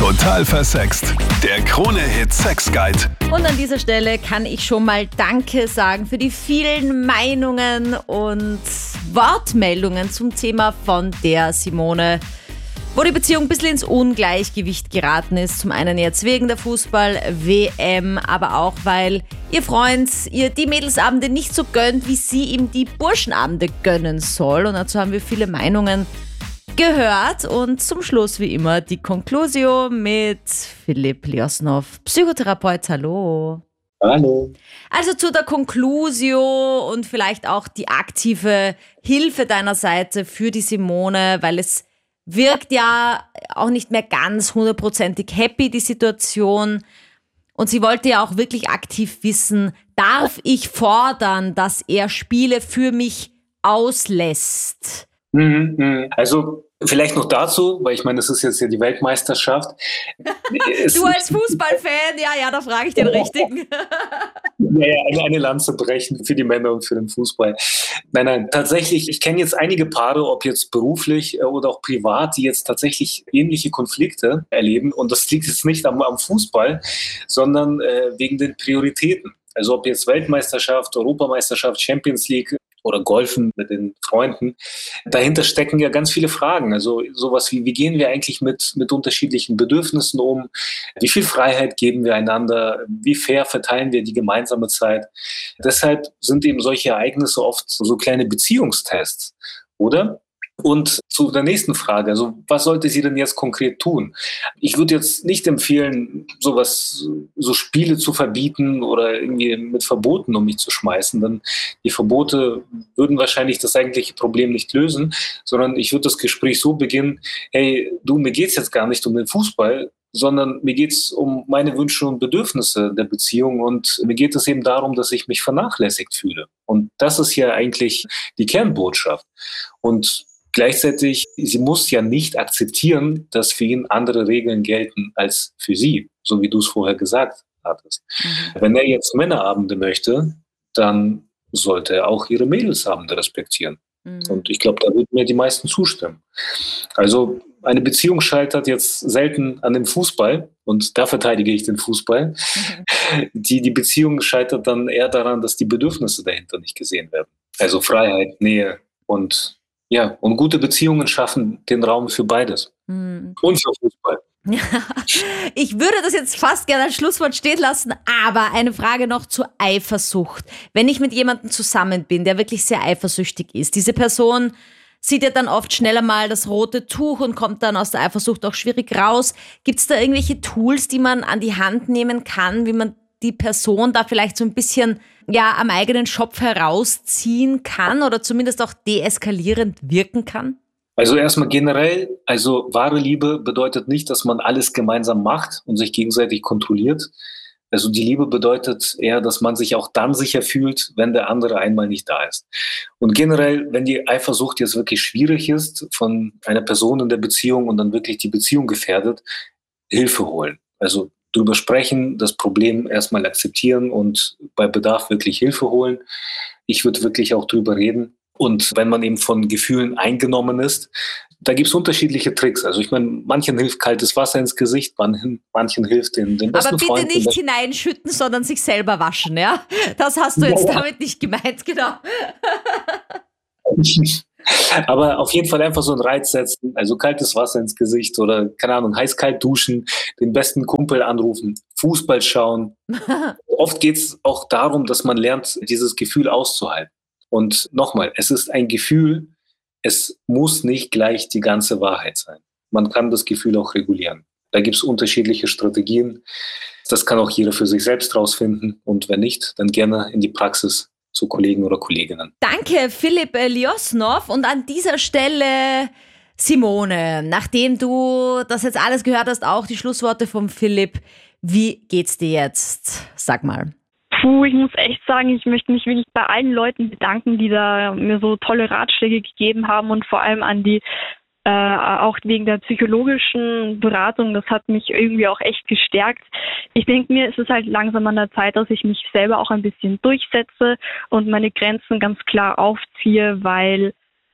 Total versext. Der Krone-Hit Sex Guide. Und an dieser Stelle kann ich schon mal Danke sagen für die vielen Meinungen und Wortmeldungen zum Thema von der Simone, wo die Beziehung ein bisschen ins Ungleichgewicht geraten ist. Zum einen jetzt wegen der Fußball-WM, aber auch, weil ihr Freund ihr die Mädelsabende nicht so gönnt, wie sie ihm die Burschenabende gönnen soll. Und dazu haben wir viele Meinungen gehört. Und zum Schluss wie immer die Conclusio mit Philipp Liosnov, Psychotherapeut. Hallo. Hallo. Also zu der Conclusio und vielleicht auch die aktive Hilfe deiner Seite für die Simone, weil es wirkt ja auch nicht mehr ganz 100%ig happy, die Situation. Und sie wollte ja auch wirklich aktiv wissen, darf ich fordern, dass er Spiele für mich auslässt? Also vielleicht noch dazu, weil ich meine, das ist jetzt ja die Weltmeisterschaft. Du als Fußballfan, ja, da frage ich den Richtigen. Ja, eine Lanze brechen für die Männer und für den Fußball. Nein, tatsächlich, ich kenne jetzt einige Paare, ob jetzt beruflich oder auch privat, die jetzt tatsächlich ähnliche Konflikte erleben. Und das liegt jetzt nicht am Fußball, sondern wegen den Prioritäten. Also ob jetzt Weltmeisterschaft, Europameisterschaft, Champions League oder Golfen mit den Freunden. Dahinter stecken ja ganz viele Fragen. Also sowas wie gehen wir eigentlich mit unterschiedlichen Bedürfnissen um? Wie viel Freiheit geben wir einander? Wie fair verteilen wir die gemeinsame Zeit? Deshalb sind eben solche Ereignisse oft so kleine Beziehungstests, oder? Und zu der nächsten Frage, also was sollte sie denn jetzt konkret tun? Ich würde jetzt nicht empfehlen, so Spiele zu verbieten oder irgendwie mit Verboten um mich zu schmeißen, denn die Verbote würden wahrscheinlich das eigentliche Problem nicht lösen, sondern ich würde das Gespräch so beginnen, hey, mir geht's jetzt gar nicht um den Fußball, sondern mir geht's um meine Wünsche und Bedürfnisse der Beziehung und mir geht es eben darum, dass ich mich vernachlässigt fühle. Und das ist ja eigentlich die Kernbotschaft. Und gleichzeitig, sie muss ja nicht akzeptieren, dass für ihn andere Regeln gelten als für sie, so wie du es vorher gesagt hattest. Wenn er jetzt Männerabende möchte, dann sollte er auch ihre Mädelsabende respektieren. Und ich glaube, da würden mir die meisten zustimmen. Also eine Beziehung scheitert jetzt selten an dem Fußball und da verteidige ich den Fußball. Die Beziehung scheitert dann eher daran, dass die Bedürfnisse dahinter nicht gesehen werden. Also Freiheit, Nähe und gute Beziehungen schaffen den Raum für beides. Und für Fußball. Ich würde das jetzt fast gerne als Schlusswort stehen lassen, aber eine Frage noch zur Eifersucht. Wenn ich mit jemandem zusammen bin, der wirklich sehr eifersüchtig ist, diese Person sieht ja dann oft schneller mal das rote Tuch und kommt dann aus der Eifersucht auch schwierig raus. Gibt es da irgendwelche Tools, die man an die Hand nehmen kann, wie man die Person da vielleicht so ein bisschen am eigenen Schopf herausziehen kann oder zumindest auch deeskalierend wirken kann? Also erstmal generell, wahre Liebe bedeutet nicht, dass man alles gemeinsam macht und sich gegenseitig kontrolliert. Also die Liebe bedeutet eher, dass man sich auch dann sicher fühlt, wenn der andere einmal nicht da ist. Und generell, wenn die Eifersucht jetzt wirklich schwierig ist von einer Person in der Beziehung und dann wirklich die Beziehung gefährdet, Hilfe holen. Also drüber sprechen, das Problem erstmal akzeptieren und bei Bedarf wirklich Hilfe holen. Ich würde wirklich auch drüber reden. Und wenn man eben von Gefühlen eingenommen ist, da gibt es unterschiedliche Tricks. Also ich meine, manchen hilft kaltes Wasser ins Gesicht, manchen hilft den besten Freunden. Aber bitte nicht hineinschütten, sondern sich selber waschen, ja? Das hast du jetzt damit nicht gemeint, genau. Aber auf jeden Fall einfach so einen Reiz setzen, also kaltes Wasser ins Gesicht oder, keine Ahnung, heiß-kalt duschen, den besten Kumpel anrufen, Fußball schauen. Oft geht es auch darum, dass man lernt, dieses Gefühl auszuhalten. Und nochmal, es ist ein Gefühl, es muss nicht gleich die ganze Wahrheit sein. Man kann das Gefühl auch regulieren. Da gibt es unterschiedliche Strategien. Das kann auch jeder für sich selbst rausfinden. Und wenn nicht, dann gerne in die Praxis zu Kollegen oder Kolleginnen. Danke, Philipp Liosnov. Und an dieser Stelle, Simone, nachdem du das jetzt alles gehört hast, auch die Schlussworte vom Philipp, wie geht's dir jetzt? Sag mal. Ich muss echt sagen, ich möchte mich wirklich bei allen Leuten bedanken, die da mir so tolle Ratschläge gegeben haben und vor allem an die auch wegen der psychologischen Beratung, das hat mich irgendwie auch echt gestärkt. Ich denke mir, es ist halt langsam an der Zeit, dass ich mich selber auch ein bisschen durchsetze und meine Grenzen ganz klar aufziehe, weil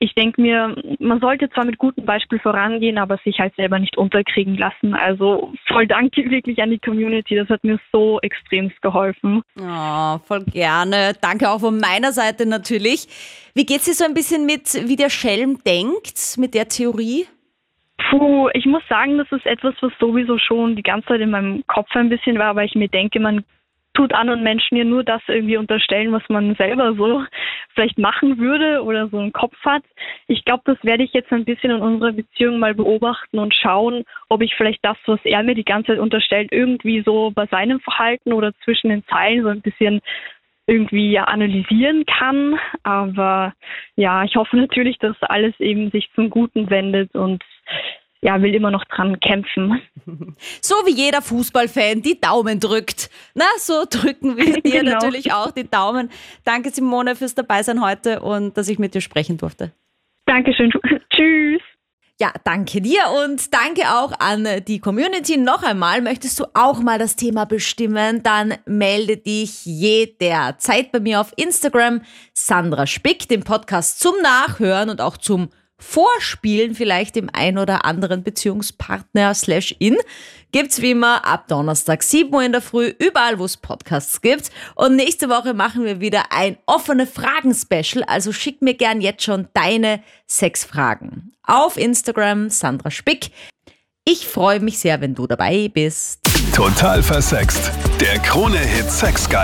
ich denke mir, man sollte zwar mit gutem Beispiel vorangehen, aber sich halt selber nicht unterkriegen lassen. Also voll danke wirklich an die Community, das hat mir so extremst geholfen. Oh, voll gerne. Danke auch von meiner Seite natürlich. Wie geht's dir so ein bisschen mit, wie der Schelm denkt, mit der Theorie? Puh, ich muss sagen, das ist etwas, was sowieso schon die ganze Zeit in meinem Kopf ein bisschen war, weil ich mir denke, man tut anderen Menschen ja nur das irgendwie unterstellen, was man selber so vielleicht machen würde oder so im Kopf hat. Ich glaube, das werde ich jetzt ein bisschen in unserer Beziehung mal beobachten und schauen, ob ich vielleicht das, was er mir die ganze Zeit unterstellt, irgendwie so bei seinem Verhalten oder zwischen den Zeilen so ein bisschen irgendwie analysieren kann. Aber ja, ich hoffe natürlich, dass alles eben sich zum Guten wendet und ja, will immer noch dran kämpfen. So wie jeder Fußballfan die Daumen drückt. Na, so drücken wir dir Genau. natürlich auch die Daumen. Danke, Simone, fürs Dabeisein heute und dass ich mit dir sprechen durfte. Dankeschön. Tschüss. Ja, danke dir und danke auch an die Community. Noch einmal, möchtest du auch mal das Thema bestimmen, dann melde dich jederzeit bei mir auf Instagram, Sandra Spick, den Podcast zum Nachhören und auch zum Vorspielen vielleicht dem ein oder anderen Beziehungspartner /in gibt's wie immer ab Donnerstag 7 Uhr in der Früh, überall wo es Podcasts gibt. Und nächste Woche machen wir wieder ein offene Fragen-Special, also schick mir gern jetzt schon deine Sexfragen auf Instagram, Sandra Spick. Ich freue mich sehr, wenn du dabei bist. Total versext. Der Krone-Hit Sex Guide.